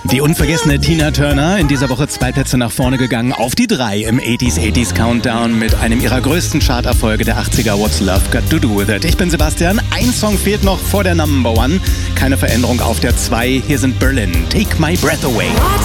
Die unvergessene Tina Turner, in dieser Woche 2 Plätze nach vorne gegangen, auf die 3 im 80s Countdown mit einem ihrer größten Charterfolge der 80er, What's Love Got to Do With It. Ich bin Sebastian, ein Song fehlt noch vor der Number One, keine Veränderung auf der 2, hier sind Berlin, Take My Breath Away.